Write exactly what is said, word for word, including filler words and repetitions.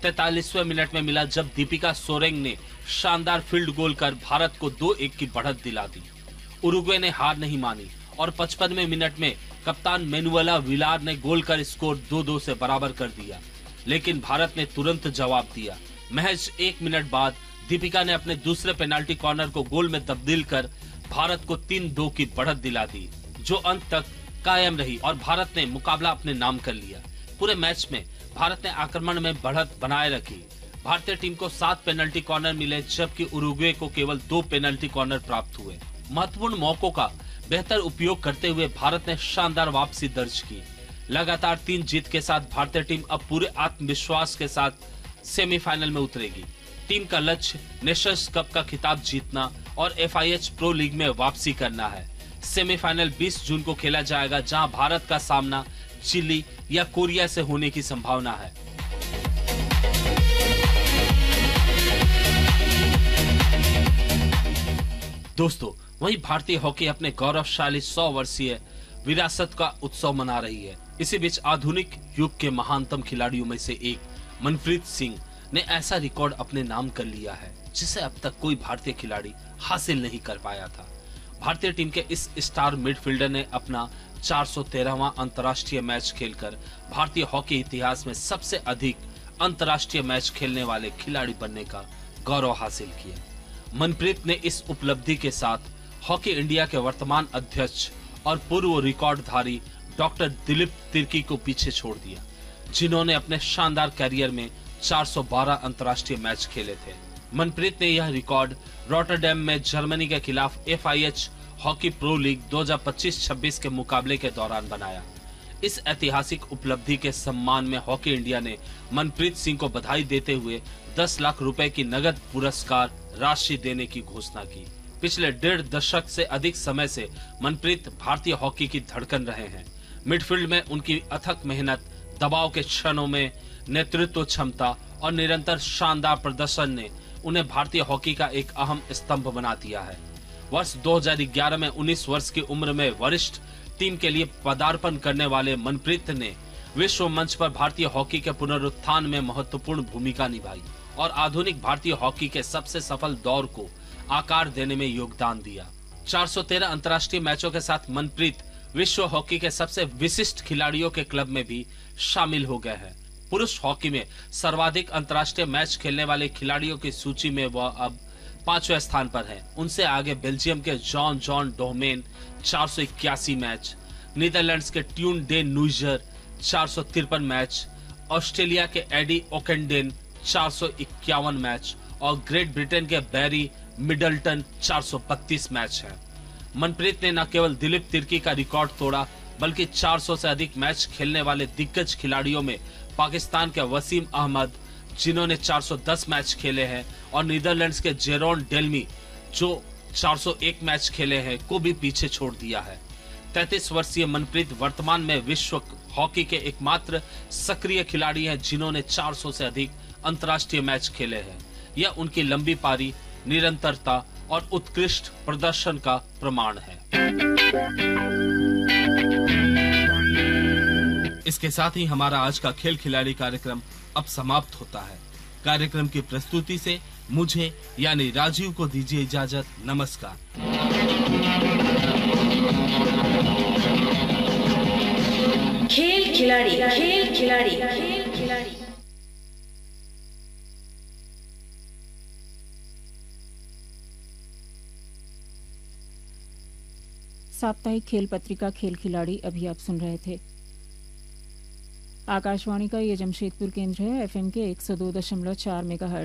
तैतालीसवें minute में मिला जब दीपिका सोरेंग ने शानदार फील्ड गोल कर भारत को दो एक की बढ़त दिला दी। उरुग्वे ने हार नहीं मानी और पचपनवें मिनट में कप्तान मैनुएला विलार ने गोल कर स्कोर दो दो से बराबर कर दिया, लेकिन भारत ने तुरंत जवाब दिया। महज एक मिनट बाद दीपिका ने अपने दूसरे पेनाल्टी कॉर्नर को गोल में तब्दील कर भारत को तीन दो की बढ़त दिला दी, जो अंत तक कायम रही और भारत ने मुकाबला अपने नाम कर लिया। पूरे मैच में भारत ने आक्रमण में बढ़त बनाए रखी। भारतीय टीम को सात पेनल्टी कॉर्नर मिले, जबकि उरुग्वे को केवल दो पेनल्टी कॉर्नर प्राप्त हुए। महत्वपूर्ण मौकों का बेहतर उपयोग करते हुए भारत ने शानदार वापसी दर्ज की। लगातार तीन जीत के साथ भारतीय टीम अब पूरे आत्मविश्वास के साथ सेमीफाइनल में उतरेगी। टीम का लक्ष्य नेशंस कप का खिताब जीतना और F I H pro league में वापसी करना है। सेमीफाइनल बीस जून को खेला जाएगा, जहां भारत का सामना चिली या कोरिया से होने की संभावना है। दोस्तों, वहीं भारतीय हॉकी अपने गौरवशाली सौ वर्षीय विरासत का उत्सव मना रही है। इसी बीच आधुनिक युग के महानतम खिलाड़ियों में से एक मनप्रीत सिंह ने ऐसा रिकॉर्ड अपने नाम कर लिया है जिसे अब तक कोई भारतीय खिलाड़ी हासिल नहीं कर पाया था। भारतीय टीम के इस स्टार मिडफील्डर ने अपना चार सौ तेरहवां अंतर्राष्ट्रीय मैच खेलकर भारतीय हॉकी इतिहास में सबसे अधिक अंतर्राष्ट्रीय मैच खेलने वाले खिलाड़ी बनने का गौरव हासिल किया। मनप्रीत ने इस उपलब्धि के साथ हॉकी इंडिया के वर्तमान अध्यक्ष और पूर्व रिकॉर्डधारी डॉक्टर दिलीप तिर्की को पीछे छोड़ दिया, जिन्होंने अपने शानदार कैरियर में चार सौ बारह अंतर्राष्ट्रीय मैच खेले थे। मनप्रीत ने यह रिकॉर्ड रॉटरडैम में जर्मनी के खिलाफ F I H hockey pro league दो हज़ार पच्चीस छब्बीस के मुकाबले के दौरान बनाया। इस ऐतिहासिक उपलब्धि के सम्मान में हॉकी इंडिया ने मनप्रीत सिंह को बधाई देते हुए दस लाख रुपए की नगद पुरस्कार राशि देने की घोषणा की। पिछले डेढ़ दशक से अधिक समय से मनप्रीत भारतीय हॉकी की धड़कन रहे हैं। मिडफील्ड में उनकी अथक मेहनत, दबाव के क्षणों में नेतृत्व क्षमता और निरंतर शानदार प्रदर्शन ने उन्हें भारतीय हॉकी का एक अहम स्तंभ बना दिया है। वर्ष दो हज़ार ग्यारह में उन्नीस वर्ष की उम्र में वरिष्ठ टीम के लिए पदार्पण करने वाले मनप्रीत ने विश्व मंच पर भारतीय हॉकी के पुनरुत्थान में महत्वपूर्ण भूमिका निभाई और आधुनिक भारतीय हॉकी के सबसे सफल दौर को आकार देने में योगदान दिया। चार सौ तेरह अंतर्राष्ट्रीय मैचों के साथ मनप्रीत विश्व हॉकी के सबसे विशिष्ट खिलाड़ियों के क्लब में भी शामिल हो गए हैं। पुरुष हॉकी में सर्वाधिक अंतर्राष्ट्रीय मैच खेलने वाले खिलाड़ियों की सूची में वह अब पांचवें स्थान पर है। उनसे आगे बेल्जियम के जॉन जॉन डोहमेन चार सौ इक्यासी मैच, नीदरलैंड्स के ट्यून डे नुइजर चार सौ तिरपन मैच, ऑस्ट्रेलिया के एडी ओकेंडेन चार सौ इक्यावन मैच और ग्रेट ब्रिटेन के बैरी मिडल्टन चार सौ बत्तीस मैच हैं। मनप्रीत ने न केवल दिलीप तिर्की का रिकॉर्ड तोड़ा, बल्कि चार सौ से अधिक मैच खेलने वाले दिग्गज खिलाड़ियों में पाकिस्तान के वसीम अहमद, जिन्होंने चार सौ दस मैच खेले हैं, और नीदरलैंड्स के जेरोन डेल्मी, जो चार सौ एक मैच खेले हैं, को भी पीछे छोड़ दिया है। तैंतीस वर्षीय मनप्रीत वर्तमान में विश्व हॉकी के एकमात्र सक्रिय खिलाड़ी हैं जिन्होंने चार सौ से अधिक अंतर्राष्ट्रीय मैच खेले हैं। यह उनकी लंबी पारी, निरंतरता और उत्कृष्ट प्रदर्शन का प्रमाण है। इसके साथ ही हमारा आज का खेल खिलाड़ी कार्यक्रम अब समाप्त होता है। कार्यक्रम की प्रस्तुति से मुझे यानी राजीव को दीजिए इजाजत। नमस्कार। खेल खिलाड़ी, खेल खिलाड़ी, खेल खिलाड़ी। साप्ताहिक खेल पत्रिका खेल खिलाड़ी अभी आप सुन रहे थे। आकाशवाणी का ये जमशेदपुर केंद्र है। एफएम के एक सौ दो दशमलव चार मेगाहर्ट्ज